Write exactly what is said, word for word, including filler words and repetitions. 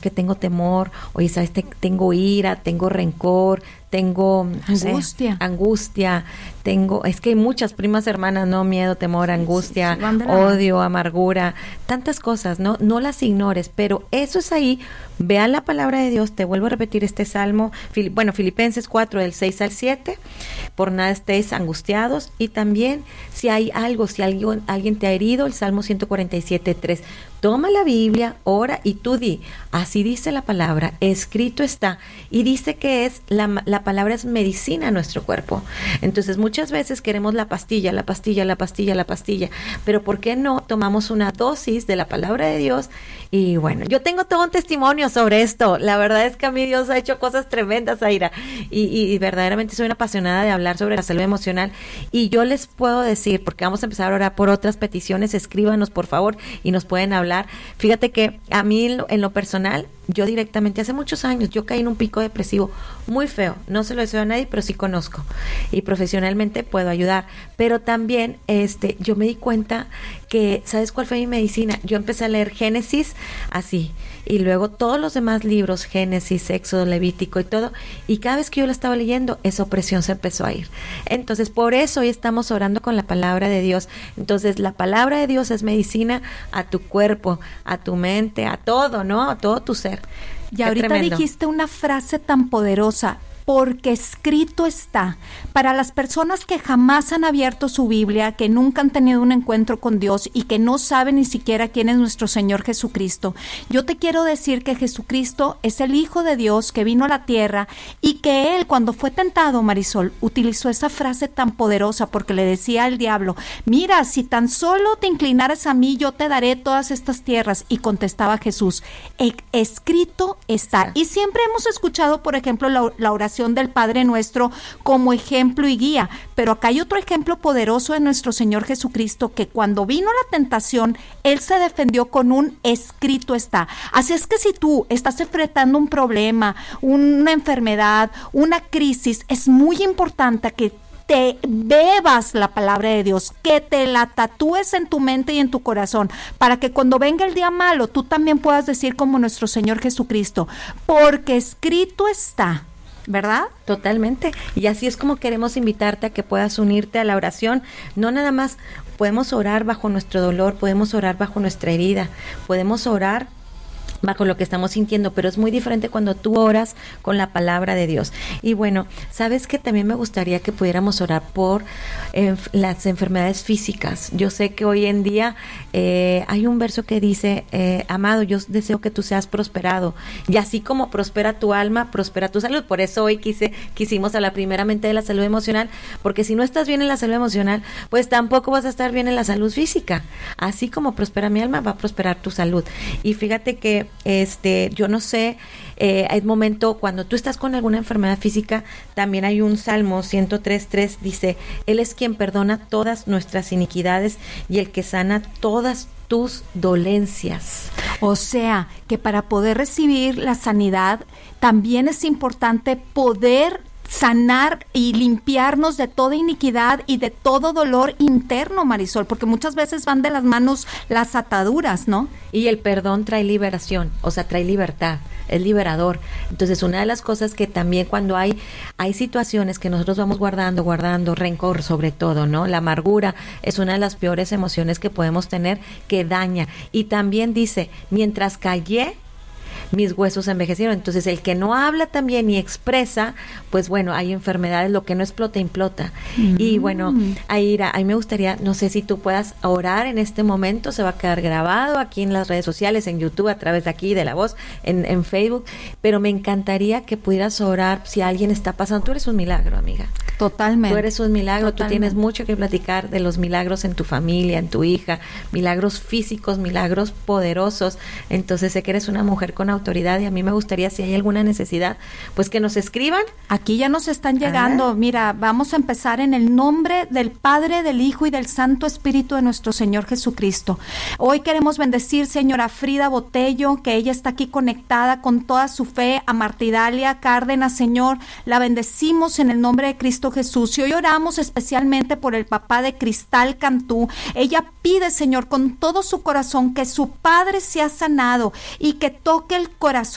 que tengo temor, oye, sabes, Te, tengo ira, tengo rencor, tengo no angustia, sé, angustia, tengo, es que hay muchas primas hermanas, ¿no? Miedo, temor, angustia, sí, sí, sí, odio, amargura, tantas cosas, ¿no? No las ignores, pero eso es ahí. Vea la palabra de Dios, te vuelvo a repetir este salmo, fili- bueno, Filipenses cuatro, del seis al siete, por nada estéis angustiados, y también si hay algo, si alguien, alguien te ha herido, el Salmo ciento cuarenta y siete, tres, toma la Biblia, ora y tú di, así dice la palabra, escrito está, y dice que es, la, la palabra es medicina a nuestro cuerpo. Entonces muchas veces queremos la pastilla, la pastilla, la pastilla, la pastilla, pero ¿por qué no tomamos una dosis de la palabra de Dios? Y bueno, yo tengo todo un testimonio sobre esto. La verdad es que a mí Dios ha hecho cosas tremendas, Aira, y, y, y verdaderamente soy una apasionada de hablar sobre la salud emocional, y yo les puedo decir, porque vamos a empezar a orar por otras peticiones, escríbanos por favor y nos pueden hablar. Fíjate que a mí en lo, en lo personal, yo directamente hace muchos años, yo caí en un pico depresivo muy feo, no se lo deseo a nadie, pero sí conozco y profesionalmente puedo ayudar, pero también este, yo me di cuenta que, ¿sabes cuál fue mi medicina? Yo empecé a leer Génesis así, y luego todos los demás libros, Génesis, Éxodo, Levítico y todo, y cada vez que yo lo estaba leyendo, esa opresión se empezó a ir. Entonces, por eso hoy estamos orando con la palabra de Dios. Entonces, la palabra de Dios es medicina a tu cuerpo, a tu mente, a todo, ¿no? A todo tu ser. Y Qué ahorita tremendo. Dijiste una frase tan poderosa, porque escrito está. Para las personas que jamás han abierto su Biblia, que nunca han tenido un encuentro con Dios y que no saben ni siquiera quién es nuestro Señor Jesucristo, yo te quiero decir que Jesucristo es el Hijo de Dios que vino a la tierra, y que Él, cuando fue tentado, Marisol, utilizó esa frase tan poderosa porque le decía al diablo, mira, si tan solo te inclinaras a mí, yo te daré todas estas tierras. Y contestaba Jesús, e- escrito está. Y siempre hemos escuchado, por ejemplo, la, la oración del Padre Nuestro como ejemplo y guía, pero acá hay otro ejemplo poderoso de nuestro Señor Jesucristo, que cuando vino la tentación, Él se defendió con un escrito está. Así es que si tú estás enfrentando un problema, una enfermedad, una crisis, es muy importante que te bebas la palabra de Dios, que te la tatúes en tu mente y en tu corazón, para que cuando venga el día malo, tú también puedas decir como nuestro Señor Jesucristo, porque escrito está, ¿verdad? Totalmente. Y así es como queremos invitarte a que puedas unirte a la oración. No nada más podemos orar bajo nuestro dolor, podemos orar bajo nuestra herida, podemos orar bajo lo que estamos sintiendo, pero es muy diferente cuando tú oras con la palabra de Dios. Y bueno, sabes que también me gustaría que pudiéramos orar por eh, las enfermedades físicas. Yo sé que hoy en día eh, hay un verso que dice, eh, amado, yo deseo que tú seas prosperado, y así como prospera tu alma, prospera tu salud. Por eso hoy quise, quisimos hablar primeramente de la salud emocional, porque si no estás bien en la salud emocional, pues tampoco vas a estar bien en la salud física. Así como prospera mi alma, va a prosperar tu salud. Y fíjate que Este, yo no sé, eh, hay momento cuando tú estás con alguna enfermedad física, también hay un Salmo ciento tres, tres, dice, Él es quien perdona todas nuestras iniquidades y el que sana todas tus dolencias. O sea, que para poder recibir la sanidad, también es importante poder sanar y limpiarnos de toda iniquidad y de todo dolor interno, Marisol, porque muchas veces van de las manos las ataduras, ¿no? Y el perdón trae liberación, o sea, trae libertad, es liberador. Entonces, una de las cosas que también cuando hay hay situaciones que nosotros vamos guardando, guardando, rencor sobre todo, ¿no? La amargura es una de las peores emociones que podemos tener, que daña. Y también dice, mientras callé, mis huesos envejecieron. Entonces, el que no habla también y expresa, pues bueno, hay enfermedades, lo que no explota, implota. Mm. Y bueno, Aira, a mí me gustaría, no sé si tú puedas orar en este momento, se va a quedar grabado aquí en las redes sociales, en YouTube, a través de aquí, de La Voz, en, en Facebook, pero me encantaría que pudieras orar si alguien está pasando. Tú eres un milagro, amiga. Totalmente. Tú eres un milagro, Totalmente. Tú tienes mucho que platicar de los milagros en tu familia, en tu hija, milagros físicos, milagros poderosos. Entonces sé que eres una mujer con autoridad y a mí me gustaría, si hay alguna necesidad, pues que nos escriban. Aquí ya nos están llegando. Ah. Mira, vamos a empezar en el nombre del Padre, del Hijo y del Santo Espíritu de nuestro Señor Jesucristo. Hoy queremos bendecir, señora Frida Botello, que ella está aquí conectada con toda su fe, a Martidalia Cárdenas, Señor, la bendecimos en el nombre de Cristo Jesús. Y hoy oramos especialmente por el papá de Cristal Cantú. Ella pide, Señor, con todo su corazón que su padre sea sanado y que toque el corazón